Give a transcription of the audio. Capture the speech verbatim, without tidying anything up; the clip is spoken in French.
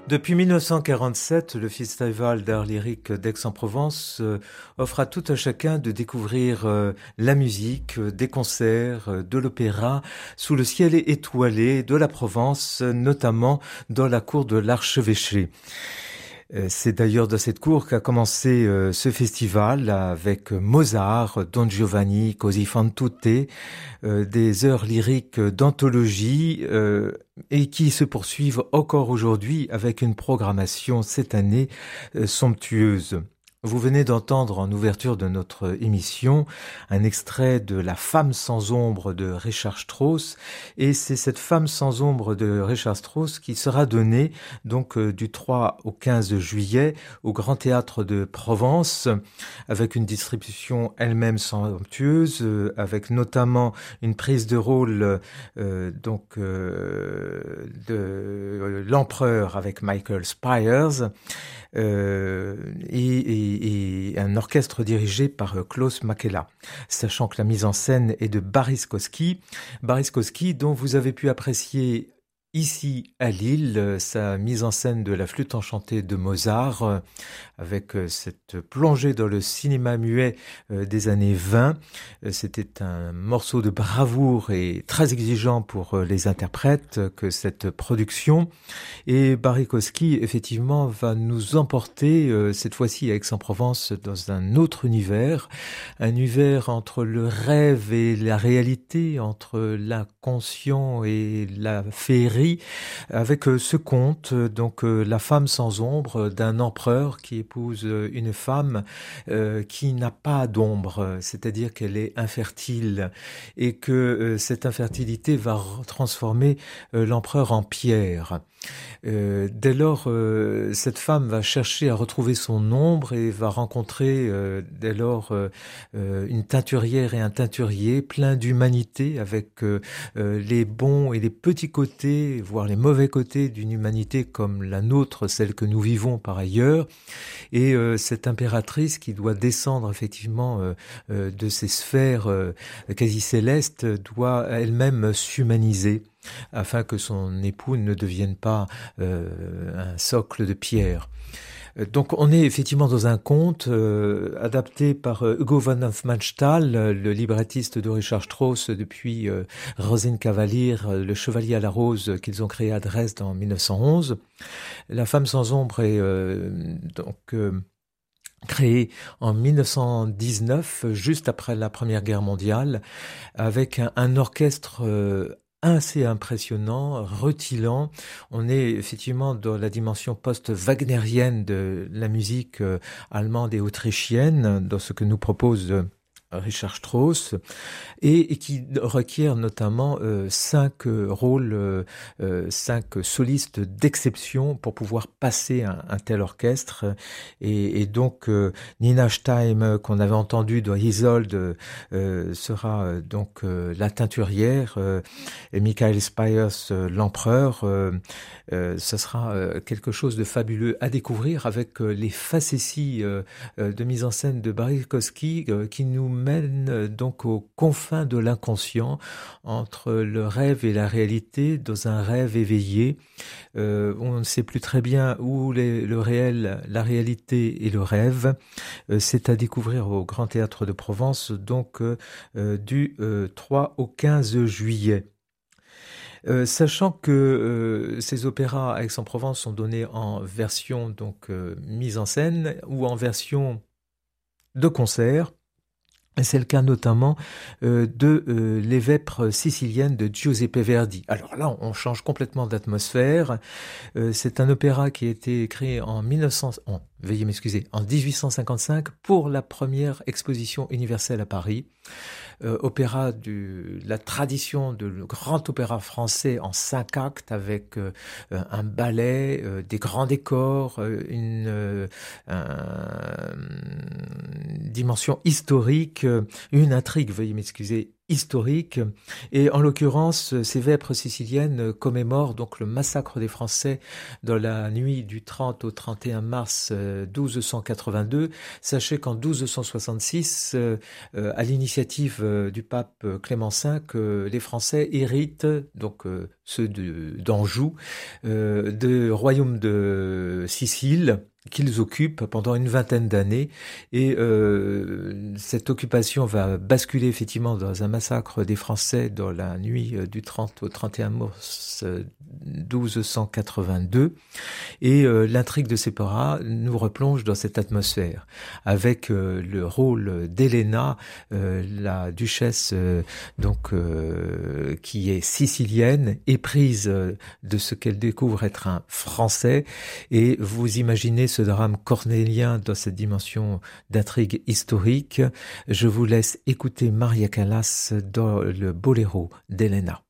Depuis mille neuf cent quarante-sept, le Festival d'art lyrique d'Aix-en-Provence euh, offre à tout un chacun de découvrir euh, la musique, euh, des concerts, euh, de l'opéra, sous le ciel étoilé de la Provence, euh, notamment dans la cour de l'Archevêché. Euh, C'est d'ailleurs dans cette cour qu'a commencé euh, ce festival avec Mozart, Don Giovanni, Così fan tutte, euh, des heures lyriques d'anthologie euh, et qui se poursuivent encore aujourd'hui avec une programmation cette année euh, somptueuse. Vous venez d'entendre en ouverture de notre émission un extrait de La femme sans ombre de Richard Strauss, et c'est cette femme sans ombre de Richard Strauss qui sera donnée donc euh, du trois au quinze juillet au Grand Théâtre de Provence, avec une distribution elle-même somptueuse, euh, avec notamment une prise de rôle euh, donc euh, de euh, l'empereur avec Michael Spires, euh, et, et, et un orchestre dirigé par euh, Klaus Makela, sachant que la mise en scène est de Boris Koski, Boris Koski dont vous avez pu apprécier ici à Lille euh, sa mise en scène de la flûte enchantée de Mozart, euh, avec euh, cette plongée dans le cinéma muet euh, des années vingt. Euh, C'était un morceau de bravoure et très exigeant pour euh, les interprètes euh, que cette production. Et Barikowski, effectivement, va nous emporter, euh, cette fois-ci à Aix-en-Provence, dans un autre univers, un univers entre le rêve et la réalité, entre l'inconscient et la féerie, avec euh, ce conte, euh, donc euh, la femme sans ombre d'un empereur qui épouse euh, une femme euh, qui n'a pas d'ombre, c'est-à-dire qu'elle est infertile, et que euh, cette infertilité va r- transformer euh, l'empereur en pierre. Euh, dès lors, euh, cette femme va chercher à retrouver son ombre et va rencontrer euh, dès lors euh, euh, une teinturière et un teinturier plein d'humanité, avec euh, euh, les bons et les petits côtés, voire les mauvais côtés d'une humanité comme la nôtre, celle que nous vivons par ailleurs. Et euh, cette impératrice qui doit descendre effectivement euh, euh, de ces sphères euh, quasi célestes doit elle-même s'humaniser, afin que son époux ne devienne pas euh, un socle de pierre. Euh, Donc on est effectivement dans un conte euh, adapté par euh, Hugo van Hofmannsthal, euh, le librettiste de Richard Strauss depuis euh, Rosenkavalier, euh, le Chevalier à la Rose, euh, qu'ils ont créé à Dresde en mille neuf cent onze. La femme sans ombre est euh, donc euh, créée en mille neuf cent dix-neuf, juste après la Première Guerre mondiale, avec un, un orchestre euh, assez impressionnant, rutilant. On est effectivement dans la dimension post-wagnérienne de la musique euh, allemande et autrichienne, dans ce que nous propose euh, Richard Strauss, et, et qui requiert notamment euh, cinq euh, rôles, euh, euh, cinq solistes d'exception pour pouvoir passer un, un tel orchestre. Et, et donc euh, Nina Steim, euh, qu'on avait entendu dans Isolde, euh, sera euh, donc euh, la teinturière, euh, et Michael Spires, euh, l'empereur. Euh, euh, ce sera euh, quelque chose de fabuleux à découvrir, avec euh, les facéties euh, euh, de mise en scène de Barikowski, euh, qui nous mène euh, donc aux confins de l'inconscient, entre le rêve et la réalité, dans un rêve éveillé. Euh, on ne sait plus très bien où les, le réel, la réalité et le rêve. Euh, c'est à découvrir au Grand Théâtre de Provence, donc euh, euh, du euh, trois au quinze juillet. Euh, sachant que euh, ces opéras à Aix-en-Provence sont donnés en version donc euh, mise en scène ou en version de concert. Et c'est le cas notamment euh, de euh, Les Vêpres siciliennes de Giuseppe Verdi. Alors là, on change complètement d'atmosphère. Euh, c'est un opéra qui a été créé en mille neuf cents, oh, veuillez m'excuser, en dix-huit cent cinquante-cinq pour la première exposition universelle à Paris. Euh, opéra de la tradition de le grand opéra français en cinq actes, avec euh, un ballet, euh, des grands décors, euh, une, euh, un- une dimension historique, euh, une intrigue, veuillez m'excuser, historique. Et en l'occurrence, ces vêpres siciliennes commémorent donc le massacre des Français dans la nuit du trente au trente et un mars douze cent quatre-vingt-deux. Sachez qu'en douze cent soixante-six, euh, à l'initiative euh, du pape Clément cinq, euh, les Français héritent, donc euh, ceux de, d'Anjou, euh, du royaume de Sicile, qu'ils occupent pendant une vingtaine d'années, et euh, cette occupation va basculer effectivement dans un massacre des Français dans la nuit du trente au trente et un mars douze cent quatre-vingt-deux, et euh, l'intrigue de Sephora nous replonge dans cette atmosphère avec euh, le rôle d'Helena, euh, la duchesse euh, donc euh, qui est sicilienne, éprise euh, de ce qu'elle découvre être un Français, et vous imaginez ce drame cornélien dans cette dimension d'intrigue historique. Je vous laisse écouter Maria Callas dans le boléro d'Helena.